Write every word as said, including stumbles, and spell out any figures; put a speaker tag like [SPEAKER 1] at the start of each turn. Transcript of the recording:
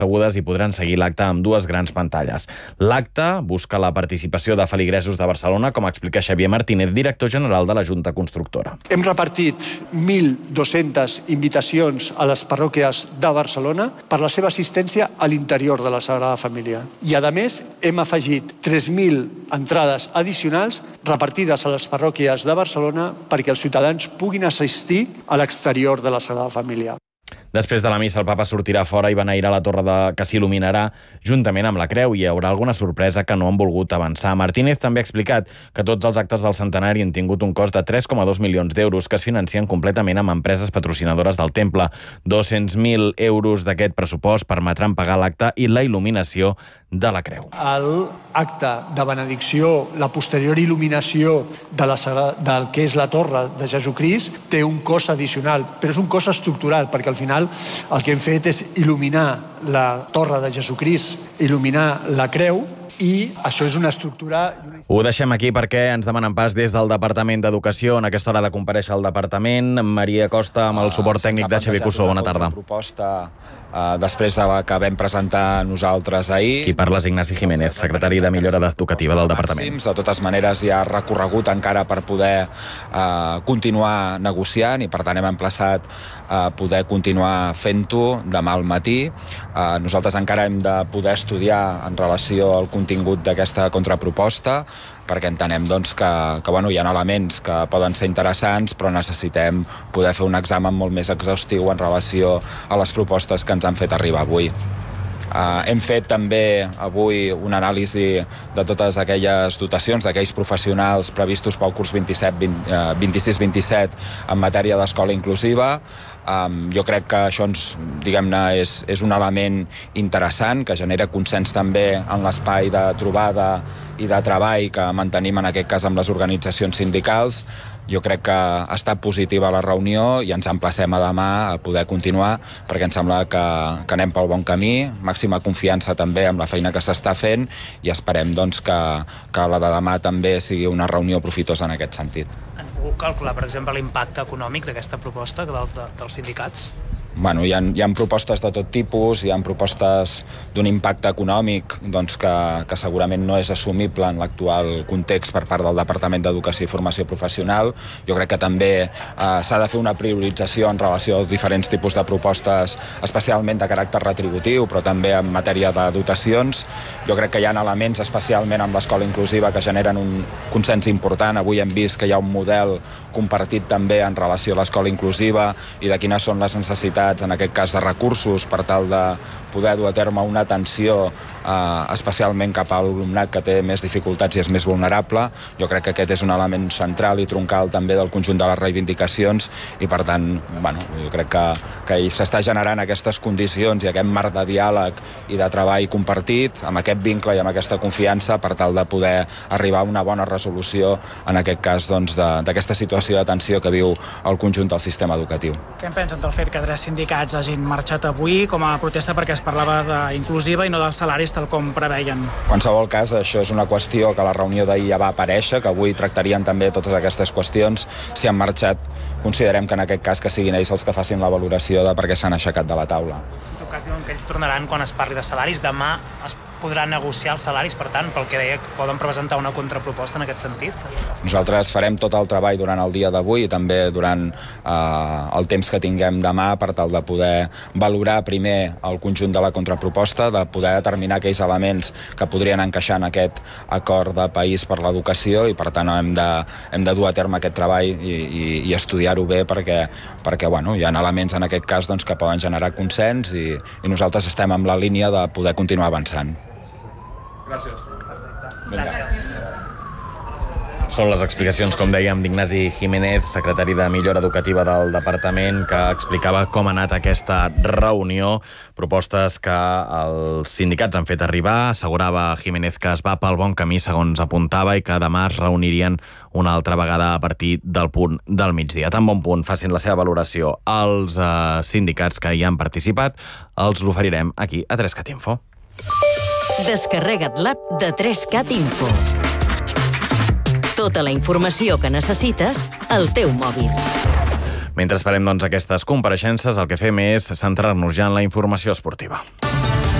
[SPEAKER 1] assegudes i podran seguir l'acte amb dues grans pantalles. L'acte busca la participació de feligresos de Barcelona, com explica Xavier Martínez, director general de la Junta Constructora.
[SPEAKER 2] Hem repartit mil dues-centes invitacions a les parròquies de Barcelona per la seva assistència a l'interior de la Sagrada Família. I, a més, hem afegit tres mil entrades addicionals repartides a les parròquies de Barcelona perquè els ciutadans puguin assistir a l'exterior de la Sagrada Família.
[SPEAKER 1] Després de la missa, el papa sortirà fora i beneirà la torre de... que s'il·luminarà juntament amb la creu i hi haurà alguna sorpresa que no han volgut avançar. Martínez també ha explicat que tots els actes del centenari han tingut un cost de tres coma dos milions d'euros que es financien completament amb empreses patrocinadores del temple. dos-cents mil euros d'aquest pressupost permetran pagar l'acte i la il·luminació de la creu.
[SPEAKER 2] L'acte de benedicció, la posterior il·luminació de la, del que és la torre de Jesucrist té un cost addicional, però és un cost estructural, perquè al final el que hem fet és il·luminar la torre de Jesucrist, il·luminar la creu, i això és una estructura...
[SPEAKER 1] Ho deixem aquí perquè ens demanen pas des del Departament d'Educació. En aquesta hora de comparèixer al Departament, Maria Costa, amb el suport tècnic de Xavier Cussó. Bona tarda.
[SPEAKER 3] Proposta uh, després de la que vam presentar nosaltres ahir.
[SPEAKER 1] Qui parla és Ignasi Jiménez, secretari de Millora Educativa del Departament.
[SPEAKER 3] De totes maneres, hi ha recorregut encara per poder uh, continuar negociant i, per tant, hem emplaçat a uh, poder continuar fent-ho demà al matí. Uh, nosaltres encara hem de poder estudiar en relació al contingut d'aquesta contraproposta, perquè entenem doncs, que, que bueno, hi ha elements que poden ser interessants, però necessitem poder fer un examen molt més exhaustiu en relació a les propostes que ens han fet arribar avui. Uh, hem fet també avui una anàlisi de totes aquelles dotacions d'aquells professionals previstos pel curs vint-i-sis vint-i-set en matèria d'escola inclusiva. Um, jo crec que això ens, diguem-ne, és, és un element interessant que genera consens també en l'espai de trobada i de treball que mantenim en aquest cas amb les organitzacions sindicals. Jo crec que ha estat positiva la reunió i ens emplacem a demà a poder continuar perquè em sembla que, que anem pel bon camí, màxima confiança també amb la feina que s'està fent i esperem doncs, que, que la de demà també sigui una reunió profitosa en aquest sentit.
[SPEAKER 4] Han pogut calcular, per exemple, l'impacte econòmic d'aquesta proposta dels, dels sindicats?
[SPEAKER 3] Bueno, hi ha, hi ha propostes de tot tipus, hi ha propostes d'un impacte econòmic doncs, que, que segurament no és assumible en l'actual context per part del Departament d'Educació i Formació Professional. Jo crec que també eh, s'ha de fer una priorització en relació als diferents tipus de propostes, especialment de caràcter retributiu, però també en matèria de dotacions. Jo crec que hi ha elements, especialment amb l'escola inclusiva, que generen un consens important. Avui hem vist que hi ha un model compartit també en relació a l'escola inclusiva i de quines són les necessitats, en aquest cas de recursos, per tal de poder dur a terme una atenció eh, especialment cap a l'alumnat que té més dificultats i és més vulnerable. Jo crec que aquest és un element central i troncal també del conjunt de les reivindicacions i, per tant, bueno, jo crec que, que s'està generant aquestes condicions i aquest marc de diàleg i de treball compartit, amb aquest vincle i amb aquesta confiança per tal de poder arribar a una bona resolució, en aquest cas, doncs, d'aquesta situació de tensió que viu el conjunt del sistema educatiu.
[SPEAKER 4] Què en pensen del fet que tres sindicats hagin marxat avui com a protesta perquè es parlava d'inclusiva i no dels salaris tal com preveien?
[SPEAKER 3] En qualsevol cas, això és una qüestió que a la reunió d'ahir ja va aparèixer, que avui tractarien també totes aquestes qüestions. Si han marxat, considerem que en aquest cas que siguin ells els que facin la valoració de per què s'han aixecat de la taula.
[SPEAKER 4] En tot cas, diuen que ells tornaran quan es parli de salaris. Demà es podrà negociar els salaris, per tant, pel que deia, poden presentar una contraproposta en aquest sentit?
[SPEAKER 3] Nosaltres farem tot el treball durant el dia d'avui i també durant eh, el temps que tinguem demà per tal de poder valorar primer el conjunt de la contraproposta, de poder determinar aquells elements que podrien encaixar en aquest acord de país per l'educació i, per tant, hem de, hem de dur a terme aquest treball i, i, i estudiar-ho bé perquè, perquè bueno, hi ha elements en aquest cas doncs, que poden generar consens i, i nosaltres estem en la línia de poder continuar avançant.
[SPEAKER 5] Gràcies.
[SPEAKER 4] Gràcies.
[SPEAKER 1] Són les explicacions, com dèiem, d'Ignasi Jiménez, secretari de Millora Educativa del Departament, que explicava com ha anat aquesta reunió, propostes que els sindicats han fet arribar. Assegurava Jiménez que es va pel bon camí, segons apuntava, i que demà es reunirien una altra vegada a partir del punt del migdia. Tan bon punt facin la seva valoració els eh, sindicats que hi han participat, els l'oferirem aquí a tres cat info.
[SPEAKER 6] Descarrega't l'app de tres cat info. Tota la informació que necessites al teu mòbil.
[SPEAKER 1] Mentre esperem doncs, aquestes compareixences, el que fem és centrar-nos ja en la informació esportiva.